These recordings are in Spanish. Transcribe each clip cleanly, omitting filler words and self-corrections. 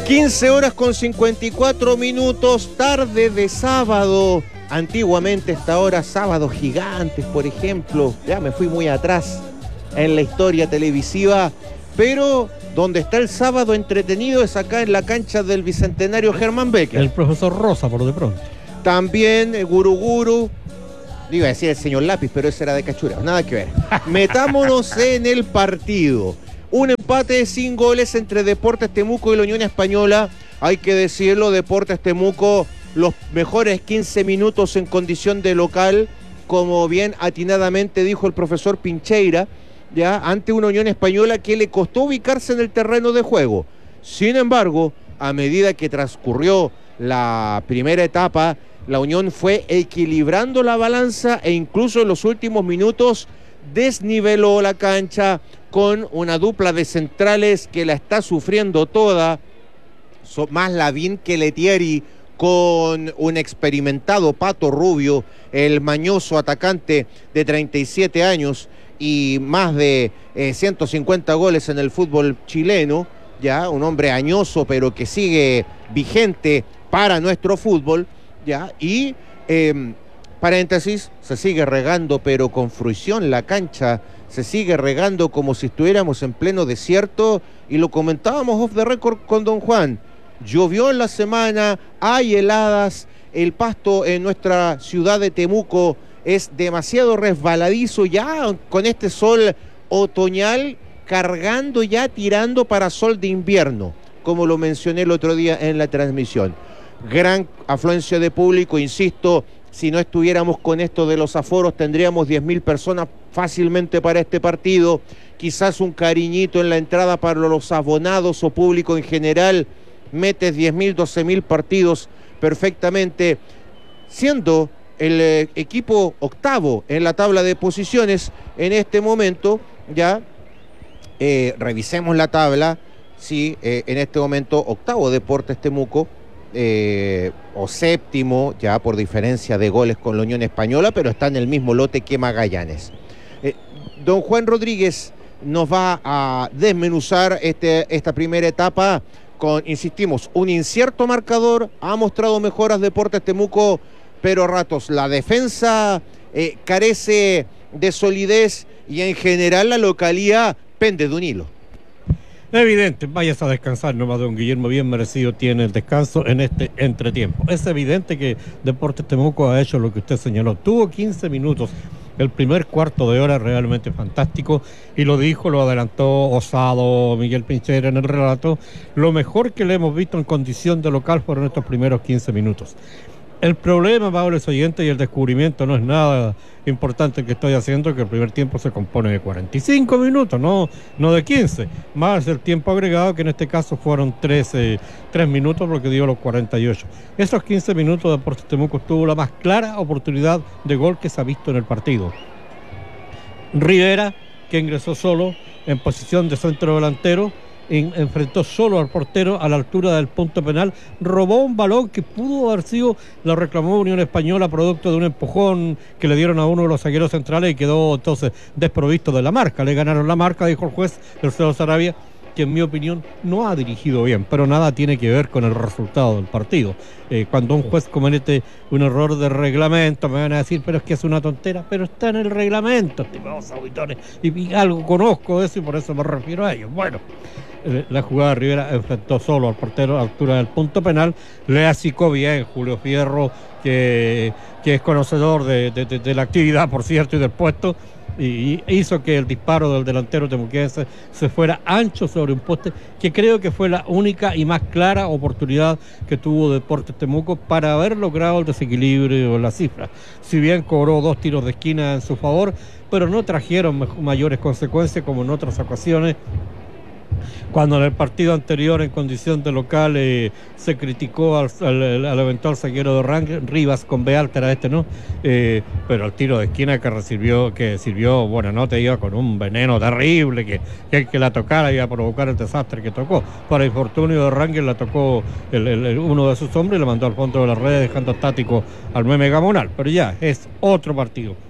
15 horas con 54 minutos, tarde de sábado. Antiguamente esta hora, sábados gigantes, por ejemplo. Ya me fui muy atrás en la historia televisiva, pero donde está el sábado entretenido es acá en la cancha del Bicentenario Germán Becker. El profesor Rosa, por de pronto. También Guruguru, iba a decir el señor Lápiz, pero ese era de Cachureo, nada que ver. Metámonos en el partido. Un empate sin goles entre Deportes Temuco y la Unión Española. Hay que decirlo, Deportes Temuco, los mejores 15 minutos en condición de local, como bien atinadamente dijo el profesor Pincheira, ya ante una Unión Española que le costó ubicarse en el terreno de juego. Sin embargo, a medida que transcurrió la primera etapa, la Unión fue equilibrando la balanza e incluso en los últimos minutos desniveló la cancha con una dupla de centrales que la está sufriendo toda, más Lavín que Letieri, con un experimentado Pato Rubio, el mañoso atacante de 37 años y más de 150 goles en el fútbol chileno, ya un hombre añoso pero que sigue vigente para nuestro fútbol, ya, y paréntesis, se sigue regando pero con fruición la cancha, se sigue regando como si estuviéramos en pleno desierto, y lo comentábamos off the record con don Juan. Llovió en la semana, hay heladas, el pasto en nuestra ciudad de Temuco es demasiado resbaladizo ya con este sol otoñal, cargando ya, tirando para sol de invierno, como lo mencioné el otro día en la transmisión. Gran afluencia de público, insisto, si no estuviéramos con esto de los aforos tendríamos 10.000 personas fácilmente para este partido, quizás un cariñito en la entrada para los abonados o público en general, metes 10.000, 12.000 partidos perfectamente, siendo el equipo octavo en la tabla de posiciones en este momento. Ya revisemos la tabla, sí, en este momento octavo Deportes Temuco, o séptimo ya por diferencia de goles con la Unión Española, pero está en el mismo lote que Magallanes. Don Juan Rodríguez nos va a desmenuzar esta primera etapa con, insistimos, un incierto marcador. Ha mostrado mejoras Deportes Temuco, pero a ratos la defensa carece de solidez y en general la localía pende de un hilo. Evidente, vayas a descansar nomás, don Guillermo, bien merecido tiene el descanso en este entretiempo. Es evidente que Deportes Temuco ha hecho lo que usted señaló, tuvo 15 minutos, el primer cuarto de hora realmente fantástico, y lo dijo, lo adelantó osado Miguel Pincheira en el relato, lo mejor que le hemos visto en condición de local fueron estos primeros 15 minutos. El problema, amables oyentes, y el descubrimiento no es nada importante el que estoy haciendo, que el primer tiempo se compone de 45 minutos, no de 15, más el tiempo agregado, que en este caso fueron 3 minutos, porque dio los 48. Esos 15 minutos Deportes Temuco tuvo la más clara oportunidad de gol que se ha visto en el partido. Rivera, que ingresó solo en posición de centro delantero, enfrentó solo al portero a la altura del punto penal, robó un balón que pudo haber sido, lo reclamó Unión Española, producto de un empujón que le dieron a uno de los zagueros centrales y quedó entonces desprovisto de la marca. Le ganaron la marca, dijo el juez, el Cero Sarabia, que en mi opinión no ha dirigido bien, pero nada tiene que ver con el resultado del partido. Cuando un juez comete un error de reglamento, me van a decir, pero es que es una tontera, pero está en el reglamento, estimados auditores, y algo conozco de eso y por eso me refiero a ellos. Bueno, la jugada de Rivera enfrentó solo al portero a la altura del punto penal, le acicó bien Julio Fierro, que es conocedor de la actividad, por cierto, y del puesto, y hizo que el disparo del delantero temuquense se fuera ancho sobre un poste, que creo que fue la única y más clara oportunidad que tuvo Deportes Temuco para haber logrado el desequilibrio en la cifra. Si bien cobró 2 tiros de esquina en su favor, pero no trajeron mayores consecuencias como en otras ocasiones, cuando en el partido anterior en condición de local se criticó al eventual zaguero de Rangel, Rivas con B alta era ¿no? Pero el tiro de esquina que sirvió, bueno, no te iba con un veneno terrible, que el que la tocara iba a provocar el desastre que tocó. Para infortunio de Rangel la tocó uno de sus hombres y le mandó al fondo de la red, dejando estático al Meme Gamonal, pero ya es otro partido.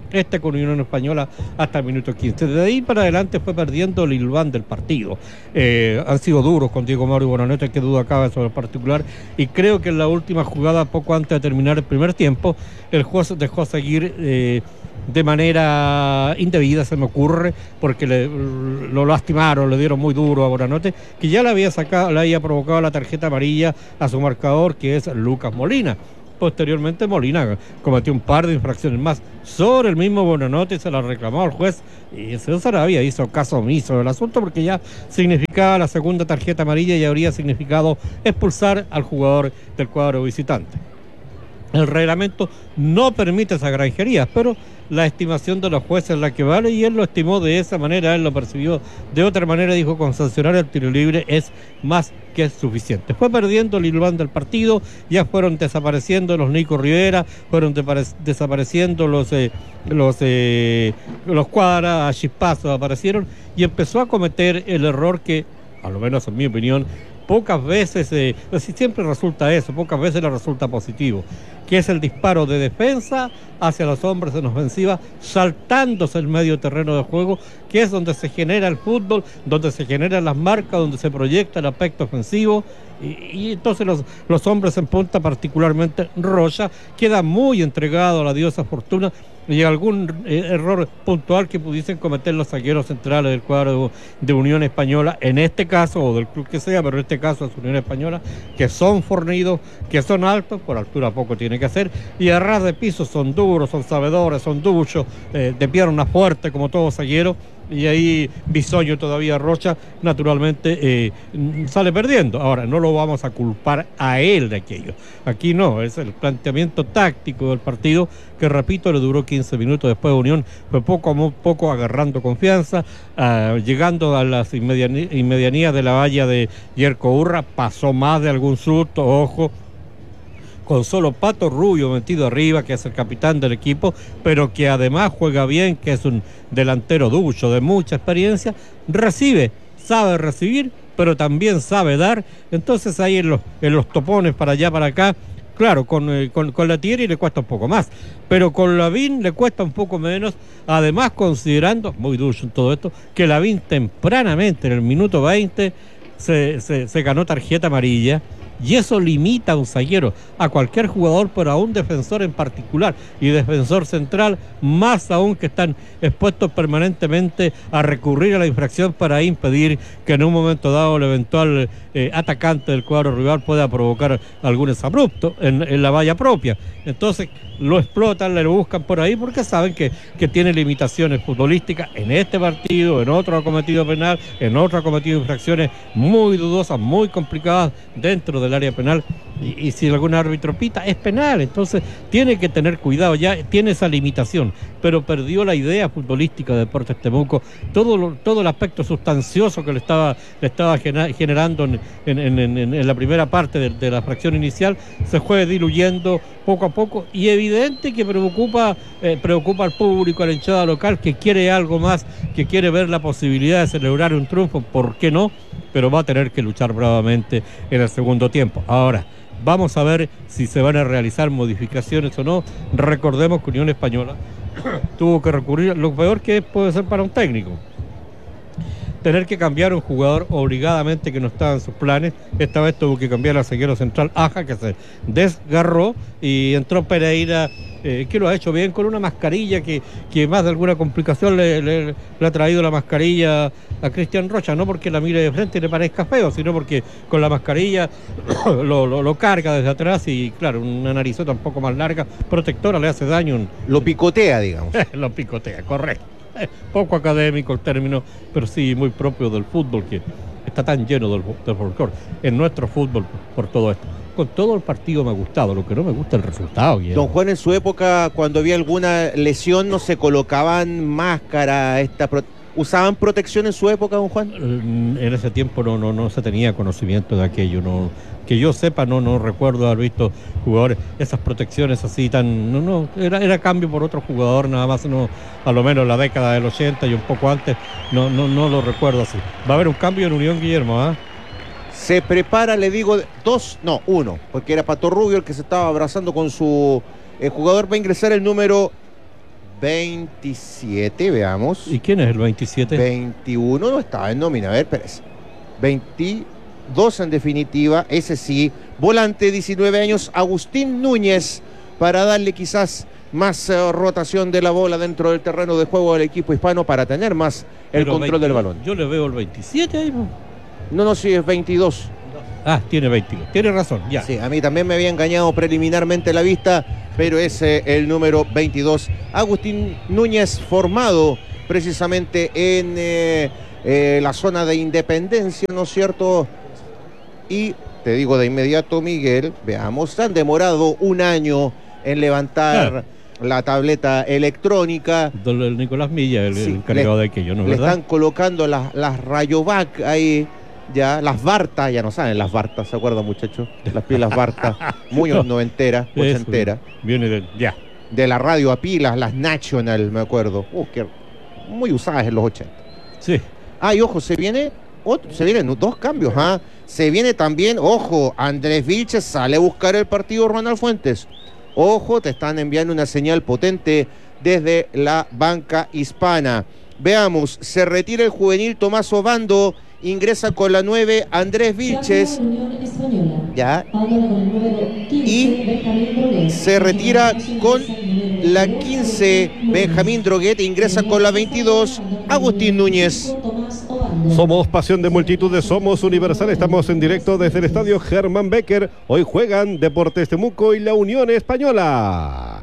con Unión Española hasta el minuto 15. De ahí para adelante fue perdiendo el hilván del partido. Han sido duros con Diego Mauro y Bonanote, que duda cabe sobre el particular, y creo que en la última jugada, poco antes de terminar el primer tiempo, el juez dejó seguir de manera indebida, se me ocurre, porque lo lastimaron, le dieron muy duro a Bonanote, que ya le había provocado la tarjeta amarilla a su marcador, que es Lucas Molina. Posteriormente Molina cometió un par de infracciones más sobre el mismo Bonanote y se la reclamó al juez, y César Saravia hizo caso omiso del asunto, porque ya significaba la segunda tarjeta amarilla y habría significado expulsar al jugador del cuadro visitante. El reglamento no permite esas granjerías, pero la estimación de los jueces es la que vale, y él lo estimó de esa manera, él lo percibió de otra manera, dijo: con sancionar el tiro libre es más que suficiente. Fue perdiendo el hilván del partido, ya fueron desapareciendo los Nico Rivera, fueron desapareciendo los Cuadra, a chispazos aparecieron, y empezó a cometer el error que, a lo menos en mi opinión, pocas veces, siempre resulta eso, pocas veces le resulta positivo, que es el disparo de defensa hacia los hombres en ofensiva, saltándose el medio terreno de juego, que es donde se genera el fútbol, donde se generan las marcas, donde se proyecta el aspecto ofensivo, y entonces los hombres en punta, particularmente Rocha, queda muy entregado a la diosa fortuna, y algún error puntual que pudiesen cometer los zagueros centrales del cuadro de Unión Española, en este caso, o del club que sea, pero en este caso es Unión Española, que son fornidos, que son altos, por altura poco tiene que hacer, y a ras de piso son duros, son sabedores, son duchos, de pierna fuerte como todo zaguero, y ahí Bisoño, todavía Rocha, naturalmente sale perdiendo. Ahora, no lo vamos a culpar a él de aquello. Aquí no, es el planteamiento táctico del partido, que repito, le duró 15 minutos. Después Unión fue poco a poco agarrando confianza, llegando a las inmedianías de la valla de Yerko Urra, pasó más de algún susto, ojo, con solo Pato Rubio metido arriba, que es el capitán del equipo, pero que además juega bien, que es un delantero ducho de mucha experiencia, sabe recibir, pero también sabe dar. Entonces ahí en los topones para allá, para acá, claro, con la Thierry le cuesta un poco más, pero con Lavín le cuesta un poco menos, además considerando, muy ducho en todo esto, que Lavín tempranamente, en el minuto 20, se ganó tarjeta amarilla, y eso limita a un zaguero, a cualquier jugador, pero a un defensor en particular, y defensor central más aún, que están expuestos permanentemente a recurrir a la infracción para impedir que en un momento dado el eventual atacante del cuadro rival pueda provocar algún exabrupto en la valla propia. Entonces lo explotan, le buscan por ahí, porque saben que tiene limitaciones futbolísticas. En este partido, en otro ha cometido penal, en otro ha cometido infracciones muy dudosas, muy complicadas dentro del área penal, y si algún árbitro pita, es penal. Entonces tiene que tener cuidado, ya tiene esa limitación, pero perdió la idea futbolística de Deportes Temuco, todo el aspecto sustancioso que le estaba generando en la primera parte de la fracción inicial, se fue diluyendo poco a poco, y evidente que preocupa al público, a la hinchada local, que quiere algo más, que quiere ver la posibilidad de celebrar un triunfo, ¿por qué no? Pero va a tener que luchar bravamente en el segundo tiempo. Ahora, vamos a ver si se van a realizar modificaciones o no. Recordemos que Unión Española tuvo que recurrir, lo peor que puede ser para un técnico, tener que cambiar un jugador obligadamente que no estaba en sus planes. Esta vez tuvo que cambiar al zaguero central Aja, que se desgarró, y entró Pereira, que lo ha hecho bien, con una mascarilla que más de alguna complicación le ha traído la mascarilla a Cristian Rocha, no porque la mire de frente y le parezca feo, sino porque con la mascarilla lo carga desde atrás, y claro, una narizota un poco más larga, protectora, le hace daño. Lo picotea, digamos. Lo picotea, correcto. Poco académico el término, pero sí muy propio del fútbol, que está tan lleno del folclore en nuestro fútbol por todo esto. Con todo el partido me ha gustado, lo que no me gusta es el resultado. Don Juan, en su época, cuando había alguna lesión, no se colocaban máscara, ¿usaban protección en su época, don Juan? En ese tiempo no se tenía conocimiento de aquello, que yo sepa, no recuerdo haber visto jugadores, esas protecciones así tan, era cambio por otro jugador nada más, a lo menos la década del 80 y un poco antes, no lo recuerdo así. Va a haber un cambio en Unión, Guillermo, ¿ah? Se prepara, le digo, uno, porque era Pato Rubio el que se estaba abrazando con su jugador. Va a ingresar el número 27, veamos. ¿Y quién es el 27? 21 no estaba en nómina, a ver, Pérez. 22 en definitiva, ese sí. Volante, 19 años, Agustín Núñez, para darle quizás más rotación de la bola dentro del terreno de juego del equipo hispano para tener más el control del balón. Yo le veo el 27 ahí. No, sí, es 22. Ah, tiene 22. Tiene razón, ya. Sí, a mí también me había engañado preliminarmente la vista, pero es el número 22. Agustín Núñez, formado precisamente en la zona de Independencia, ¿no es cierto? Y te digo de inmediato, Miguel, veamos, han demorado un año en levantar la tableta electrónica. Don Nicolás Milla, el encargado de aquello, ¿no? Le ¿verdad? están colocando las Rayovac ahí. Ya, las Barta, ya no saben las Bartas, ¿se acuerdan, muchachos? Las pilas Barta, muy noventeras, ochenteras. Viene de la radio a pilas, las National, me acuerdo. Que muy usadas en los 80. Sí. Y ojo, se vienen dos cambios, ¿ah? Se viene también, ojo, Andrés Vilches sale a buscar el partido Ronald Fuentes. Ojo, te están enviando una señal potente desde la banca hispana. Veamos, se retira el juvenil Tomás Obando. Ingresa con la 9 Andrés Vilches. Ya. Y se retira con la 15 Benjamín Droguet. Ingresa con la 22 Agustín Núñez. Somos pasión de multitudes, somos Universal. Estamos en directo desde el estadio Germán Becker. Hoy juegan Deportes Temuco y la Unión Española.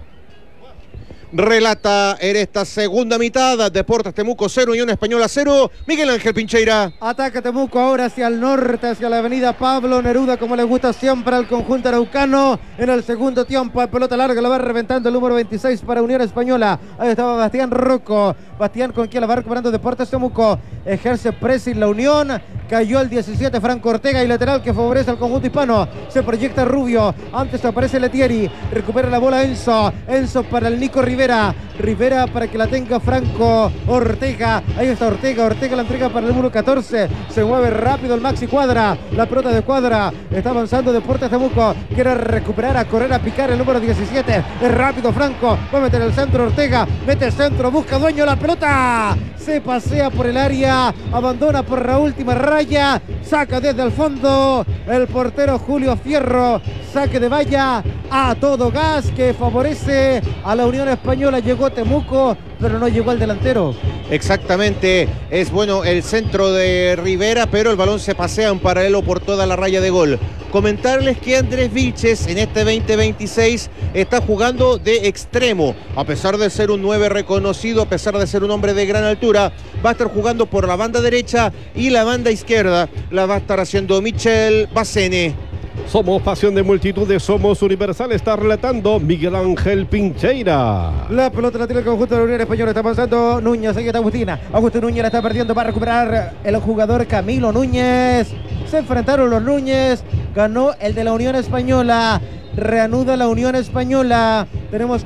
Relata en esta segunda mitad, Deportes Temuco 0, Unión Española 0, Miguel Ángel Pincheira. Ataca Temuco ahora hacia el norte, hacia la avenida Pablo Neruda, como le gusta siempre al conjunto araucano. En el segundo tiempo, a pelota larga, la va reventando el número 26 para Unión Española. Ahí estaba Bastián Rocco. Bastián con quien la va recuperando Deportes Temuco. Ejerce pressing la Unión. Cayó el 17 Franco Ortega y lateral que favorece al conjunto hispano. Se proyecta Rubio. Antes aparece Letieri. Recupera la bola Enzo. Enzo para el Nico Rivera. Rivera para que la tenga Franco Ortega. Ahí está Ortega. Ortega la entrega para el número 14. Se mueve rápido el Maxi Cuadra. La pelota de Cuadra. Está avanzando Deportes Temuco. Quiere recuperar, a correr, a picar el número 17. Es rápido Franco. Va a meter el centro Ortega. Mete el centro. Busca dueño la pelota. Se pasea por el área. Abandona por la última raya. Saca desde el fondo el portero Julio Fierro. Saque de valla a todo gas que favorece a la Unión Española. Llegó Temuco, pero no llegó al delantero. Exactamente, es bueno el centro de Rivera, pero el balón se pasea en paralelo por toda la raya de gol. Comentarles que Andrés Vilches en este 2026 está jugando de extremo, a pesar de ser un 9 reconocido, a pesar de ser un hombre de gran altura, va a estar jugando por la banda derecha y la banda izquierda la va a estar haciendo Michel Bacene. Somos pasión de multitudes, somos Universal. Está relatando Miguel Ángel Pincheira. La pelota la tiene el conjunto de la Unión Española. Está avanzando Núñez. Ahí está Agustina. Agustín Núñez la está perdiendo. Va a recuperar el jugador Camilo Núñez. Se enfrentaron los Núñez. Ganó el de la Unión Española. Reanuda la Unión Española. Tenemos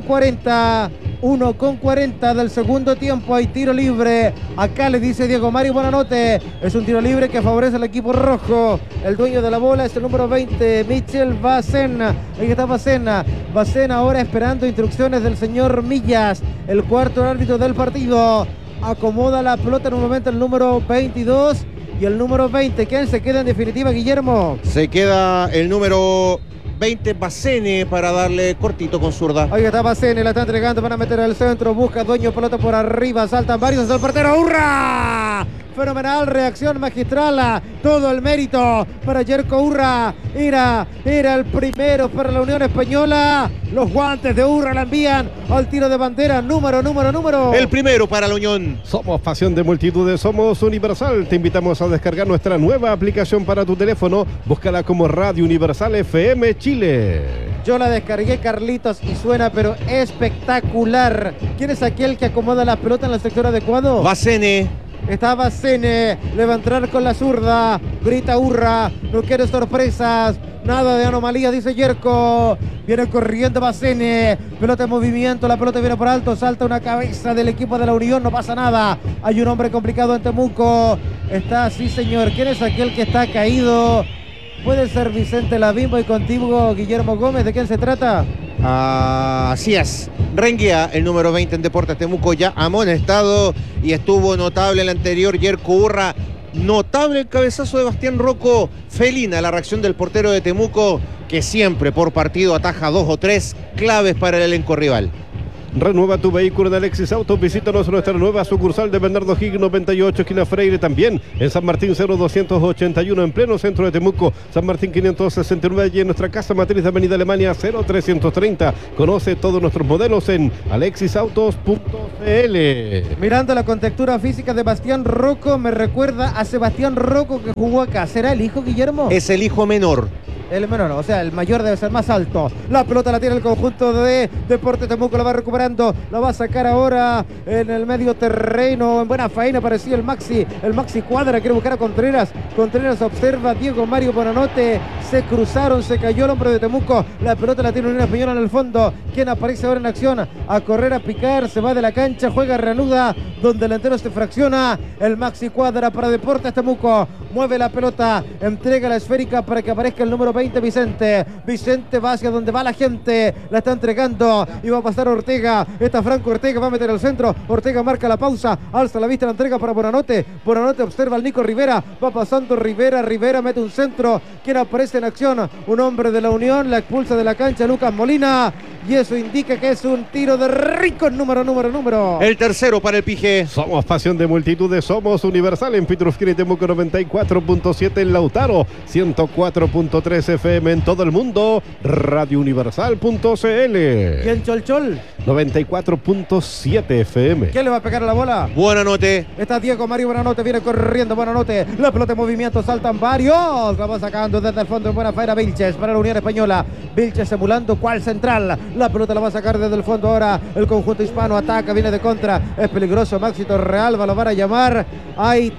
1:40. 1:40 del segundo tiempo. Hay tiro libre. Acá le dice Diego Mario Buenanote. Es un tiro libre que favorece al equipo rojo. El dueño de la bola es el número 20, Michel Bacena. Ahí está Bacena. Bacena ahora esperando instrucciones del señor Millas, el cuarto árbitro del partido. Acomoda la pelota en un momento el número 22 y el número 20. ¿Quién se queda en definitiva, Guillermo? Se queda el número 20 Bacene para darle cortito con zurda. Ahí está Bacene, la está entregando, van a meter al centro, busca dueño, pelota por arriba, saltan varios hasta el portero. ¡Hurra! Fenomenal, reacción magistral, todo el mérito para Yerko Urra. Era el primero para la Unión Española. Los guantes de Urra la envían al tiro de bandera, número. El primero para la Unión. Somos pasión de multitudes, somos Universal. Te invitamos a descargar nuestra nueva aplicación para tu teléfono. Búscala como Radio Universal FM Chile. Yo la descargué, Carlitos, y suena pero espectacular. ¿Quién es aquel que acomoda la pelota en el sector adecuado? Bacene. Está Bacene, le va a entrar con la zurda, grita Urra, no quiere sorpresas, nada de anomalía, dice Yerko. Viene corriendo Bacene, pelota en movimiento, la pelota viene por alto, salta una cabeza del equipo de la Unión, no pasa nada. Hay un hombre complicado en Temuco, está, sí señor, ¿quién es aquel que está caído? Puede ser Vicente Lavín. Voy contigo, Guillermo Gómez, ¿de quién se trata? Así es. Renguía, el número 20 en Deportes Temuco, ya amonestado y estuvo notable el anterior, Yerko Urra. Notable el cabezazo de Bastián Rocco. Felina la reacción del portero de Temuco, que siempre por partido ataja 2 o 3 claves para el elenco rival. Renueva tu vehículo en Alexis Autos. Visítanos en nuestra nueva sucursal de Bernardo Higgins 98, esquina Freire. También en San Martín 0281, en pleno centro de Temuco. San Martín 569 y en nuestra casa matriz de Avenida Alemania 0330. Conoce todos nuestros modelos en alexisautos.cl. Mirando la contextura física de Bastián Rocco, me recuerda a Sebastián Rocco que jugó acá. ¿Será el hijo, Guillermo? Es el hijo menor. El menor, o sea, el mayor debe ser más alto. La pelota la tiene el conjunto de Deportes Temuco, la va recuperando, la va a sacar ahora en el medio terreno. En buena faena parecía el Maxi Cuadra, quiere buscar a Contreras. Contreras observa a Diego Mario Bonanote. Se cruzaron, se cayó el hombre de Temuco. La pelota la tiene Unión Española en el fondo. ¿Quién aparece ahora en acción? A correr, a picar, se va de la cancha, juega, reanuda, donde el entero se fracciona. El Maxi Cuadra para Deportes Temuco. Mueve la pelota, entrega la esférica para que aparezca el número 20, Vicente. Vicente va hacia donde va la gente, la está entregando y va a pasar Ortega. Está Franco Ortega, va a meter el centro. Ortega marca la pausa, alza la vista, la entrega para Bonanote. Bonanote observa al Nico Rivera, va pasando Rivera mete un centro. ¿Quién aparece en acción? Un hombre de la Unión, la expulsa de la cancha Lucas Molina. Y eso indica que es un tiro de rico número. El tercero para el Pije. Somos pasión de multitudes, somos Universal en Pitrufquén y Temuco 94.7 en Lautaro, 104.3 FM en todo el mundo, radiouniversal.cl. ¿Quién Cholchol? 94.7 FM. ¿Quién le va a pegar a la bola? Buenanote. Está Diego Mario Buenanote, viene corriendo Buenanote. La pelota en movimiento, saltan varios. La va sacando desde el fondo en buena faena Vilches para la Unión Española. Vilches emulando cual central. La pelota la va a sacar desde el fondo ahora. El conjunto hispano ataca, viene de contra. Es peligroso. Maxi Torrealba lo van a llamar. Hay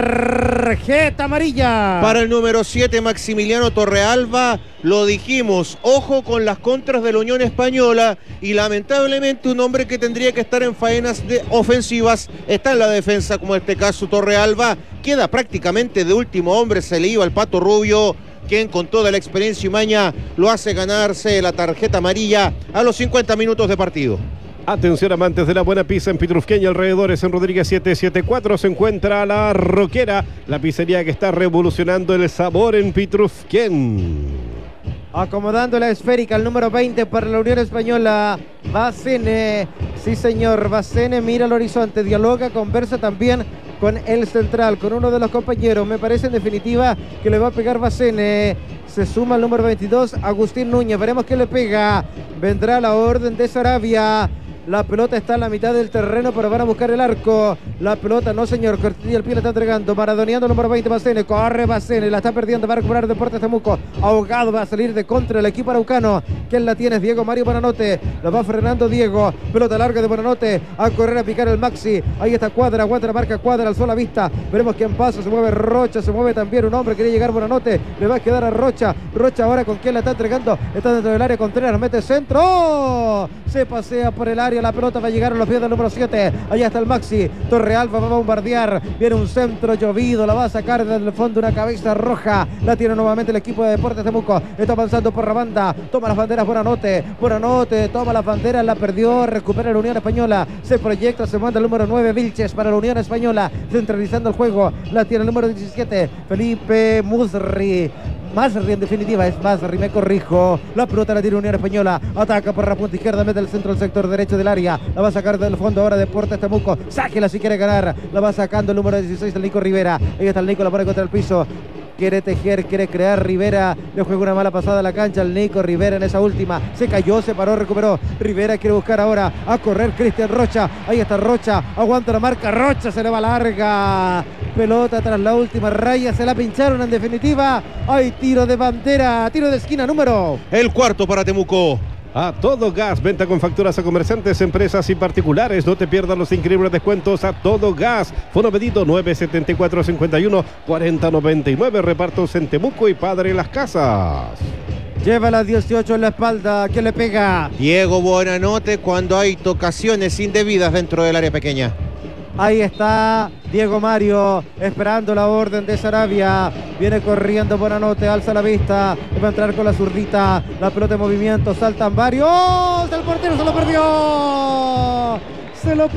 tarjeta amarilla para el número 7, Maximiliano Torrealba. Lo dijimos, ojo con las contras de la Unión Española y lamentablemente un hombre que tendría que estar en faenas ofensivas está en la defensa, como en este caso Torrealba. Queda prácticamente de último hombre, se le iba al Pato Rubio, quien con toda la experiencia y maña lo hace ganarse la tarjeta amarilla a los 50 minutos de partido. Atención amantes de la buena pizza en Pitrufquén y alrededores, en Rodríguez 774 se encuentra La Roquera, la pizzería que está revolucionando el sabor en Pitrufquén. Acomodando la esférica, el número 20 para la Unión Española, Bacene. Sí señor, Bacene mira al horizonte, dialoga, conversa también con el central, con uno de los compañeros. Me parece en definitiva que le va a pegar Bacene. Se suma el número 22, Agustín Núñez. Veremos qué le pega. Vendrá la orden de Sarabia. La pelota está en la mitad del terreno, pero van a buscar el arco. La pelota, no señor, Cortilla el pie la está entregando. Maradoneando el número 20, Bacene. Corre Bacene, la está perdiendo, va a recuperar Deportes Temuco. Ahogado, va a salir de contra el equipo araucano. ¿Quién la tiene? Es Diego Mario Buenanote. La va frenando Diego. Pelota larga de Buenanote. A correr, a picar el Maxi. Ahí está Cuadra, aguanta la marca Cuadra, alzó la vista. Veremos quién pasa. Se mueve Rocha, se mueve también un hombre. Quería llegar Buenanote. Le va a quedar a Rocha. Rocha ahora con quién la está entregando. Está dentro del área Contreras, mete centro. ¡Oh! Se pasea por el área. La pelota va a llegar a los pies del número 7. Allá está el Maxi. Torrealba va a bombardear. Viene un centro llovido. La va a sacar desde el fondo una cabeza roja. La tiene nuevamente el equipo de Deportes Temuco. Está avanzando por la banda. Toma las banderas Buenanote. Buenanote toma las banderas. La perdió. Recupera la Unión Española. Se proyecta. Se manda el número 9. Vilches para la Unión Española. Centralizando el juego. La tiene el número 17. Felipe Musri. Masri en definitiva, es Masri, me corrijo. La pelota la tiene Unión Española. Ataca por la punta izquierda, mete el centro al sector derecho del área. La va a sacar del fondo ahora Deportes Temuco. Sáquela si quiere ganar. La va sacando el número 16 del Nico Rivera. Ahí está el Nico, la pone contra el piso. Quiere tejer, quiere crear Rivera. Le juega una mala pasada a la cancha al Nico Rivera en esa última. Se cayó, se paró, recuperó. Rivera quiere buscar ahora a correr Cristian Rocha. Ahí está Rocha. Aguanta la marca. Rocha se le va larga. Pelota tras la última raya. Se la pincharon en definitiva. Hay tiro de bandera. Tiro de esquina número. El cuarto para Temuco. A Todo Gas, venta con facturas a comerciantes, empresas y particulares. No te pierdas los increíbles descuentos a Todo Gas. Fono pedido 974-51-4099. Repartos en Temuco y Padre Las Casas. Lleva la 18 en la espalda. ¿Quién le pega? Diego Buenanote cuando hay tocaciones indebidas dentro del área pequeña. Ahí está Diego Mario esperando la orden de Sarabia. Viene corriendo Buenanote, alza la vista. Va a entrar con la zurdita. La pelota en movimiento, saltan varios. ¡Oh! El portero se lo perdió. Se lo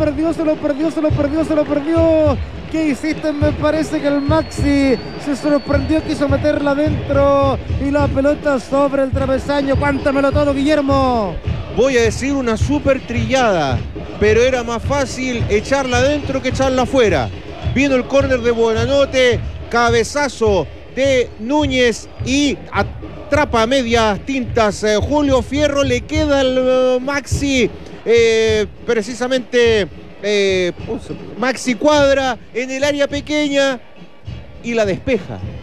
perdió. ¿Qué hiciste? Me parece que el Maxi se sorprendió, quiso meterla adentro y la pelota sobre el travesaño. Cuéntamelo todo, Guillermo. Voy a decir una súper trillada, pero era más fácil echarla adentro que echarla afuera. Vino el córner de Buenanote, cabezazo de Núñez y atrapa a medias tintas Julio Fierro. Le queda el Maxi, precisamente Maxi Cuadra en el área pequeña y la despeja.